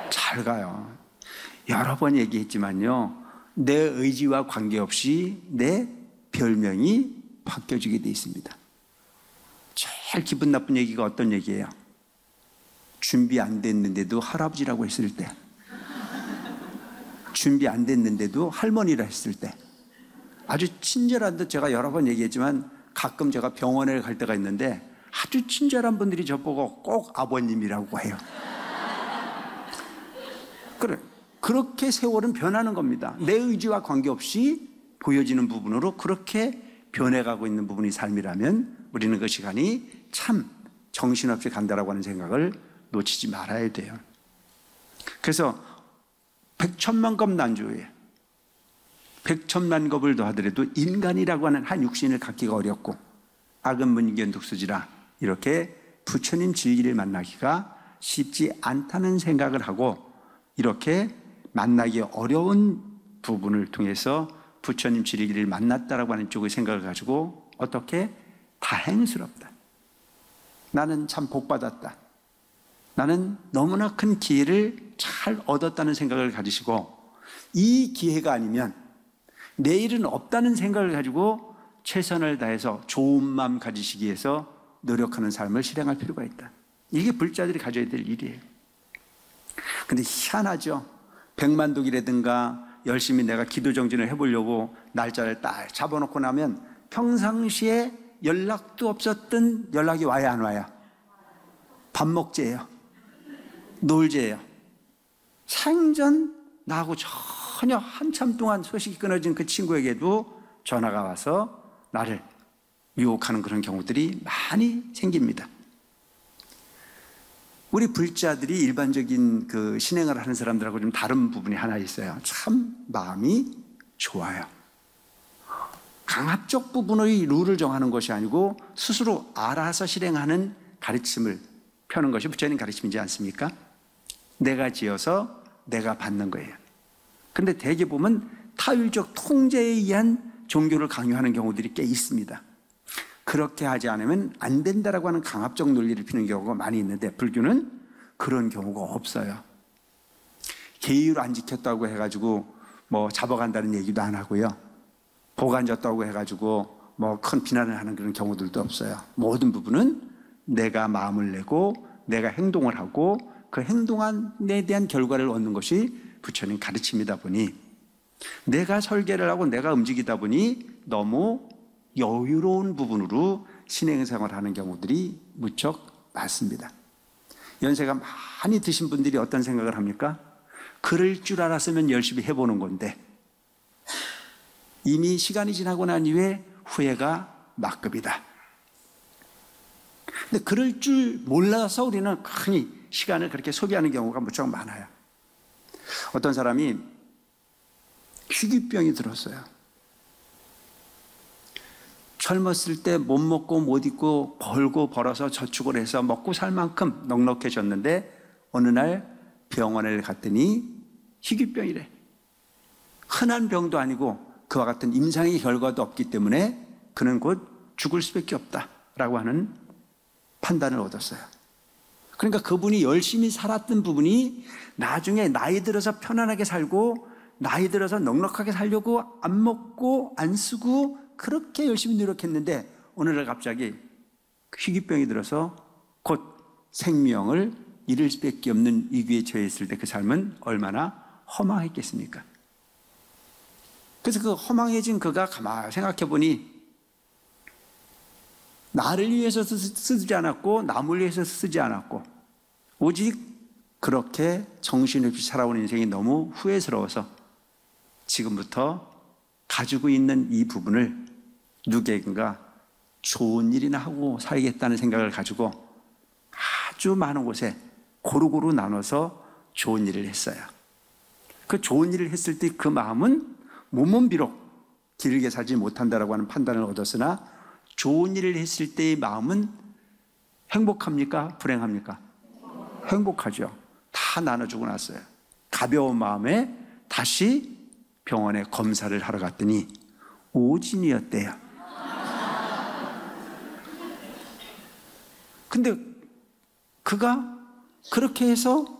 잘 가요. 여러 번 얘기했지만요, 내 의지와 관계없이 내 별명이 바뀌어지게 돼 있습니다. 제일 기분 나쁜 얘기가 어떤 얘기예요? 준비 안 됐는데도 할아버지라고 했을 때, 준비 안 됐는데도 할머니라 했을 때, 아주 친절한 듯 제가 여러 번 얘기했지만 가끔 제가 병원에 갈 때가 있는데 아주 친절한 분들이 저보고 꼭 아버님이라고 해요. 그래, 그렇게 세월은 변하는 겁니다. 내 의지와 관계없이 보여지는 부분으로 그렇게 변해가고 있는 부분이 삶이라면 우리는 그 시간이 참 정신없이 간다라고 하는 생각을 놓치지 말아야 돼요. 그래서 백천만급 난조에 백천만급을 더하더라도 인간이라고 하는 한 육신을 갖기가 어렵고 악은 문견 독수지라 이렇게 부처님 진리를 만나기가 쉽지 않다는 생각을 하고 이렇게 만나기 어려운 부분을 통해서 부처님 진리를 만났다라고 하는 쪽의 생각을 가지고 어떻게 다행스럽다. 나는 참 복받았다. 나는 너무나 큰 기회를 잘 얻었다는 생각을 가지시고 이 기회가 아니면 내일은 없다는 생각을 가지고 최선을 다해서 좋은 마음 가지시기 위해서 노력하는 삶을 실행할 필요가 있다. 이게 불자들이 가져야 될 일이에요. 근데 희한하죠. 백만독이라든가 열심히 내가 기도 정진을 해보려고 날짜를 딱 잡아놓고 나면 평상시에 연락도 없었던 연락이 와야 안 와요? 밥 먹재예요. 놀재예요. 생전 나하고 전혀 한참 동안 소식이 끊어진 그 친구에게도 전화가 와서 나를 유혹하는 그런 경우들이 많이 생깁니다. 우리 불자들이 일반적인 그 신행을 하는 사람들하고 좀 다른 부분이 하나 있어요. 참 마음이 좋아요. 강압적 부분의 룰을 정하는 것이 아니고 스스로 알아서 실행하는 가르침을 펴는 것이 부처님 가르침이지 않습니까? 내가 지어서 내가 받는 거예요. 근데 대개 보면 타율적 통제에 의한 종교를 강요하는 경우들이 꽤 있습니다. 그렇게 하지 않으면 안 된다라고 하는 강압적 논리를 피는 경우가 많이 있는데 불교는 그런 경우가 없어요. 계율 안 지켰다고 해가지고 뭐 잡아간다는 얘기도 안 하고요. 복 안 졌다고 해가지고 뭐 큰 비난을 하는 그런 경우들도 없어요. 모든 부분은 내가 마음을 내고 내가 행동을 하고 그 행동에 대한 결과를 얻는 것이 부처님 가르침이다 보니 내가 설계를 하고 내가 움직이다 보니 너무 여유로운 부분으로 신행생활을 하는 경우들이 무척 많습니다. 연세가 많이 드신 분들이 어떤 생각을 합니까? 그럴 줄 알았으면 열심히 해보는 건데 이미 시간이 지나고 난 이후에 후회가 막급이다. 근데 그럴 줄 몰라서 우리는 흔히 시간을 그렇게 소비하는 경우가 무척 많아요. 어떤 사람이 희귀병이 들었어요. 젊었을 때 못 먹고 못 입고 벌고 벌어서 저축을 해서 먹고 살 만큼 넉넉해졌는데 어느 날 병원에 갔더니 희귀병이래. 흔한 병도 아니고 그와 같은 임상의 결과도 없기 때문에 그는 곧 죽을 수밖에 없다라고 하는 판단을 얻었어요. 그러니까 그분이 열심히 살았던 부분이 나중에 나이 들어서 편안하게 살고 나이 들어서 넉넉하게 살려고 안 먹고 안 쓰고 그렇게 열심히 노력했는데 오늘날 갑자기 희귀병이 들어서 곧 생명을 잃을 수밖에 없는 위기에 처했을 때 그 삶은 얼마나 허망했겠습니까? 그래서 그 허망해진 그가 가만히 생각해 보니 나를 위해서 쓰지 않았고 남을 위해서 쓰지 않았고 오직 그렇게 정신없이 살아온 인생이 너무 후회스러워서 지금부터 가지고 있는 이 부분을 누구에겐가 좋은 일이나 하고 살겠다는 생각을 가지고 아주 많은 곳에 고루고루 나눠서 좋은 일을 했어요. 그 좋은 일을 했을 때 그 마음은 몸은 비록 길게 살지 못한다라고 하는 판단을 얻었으나 좋은 일을 했을 때의 마음은 행복합니까? 불행합니까? 행복하죠. 다 나눠주고 났어요. 가벼운 마음에 다시 병원에 검사를 하러 갔더니 오진이었대요. 근데 그가 그렇게 해서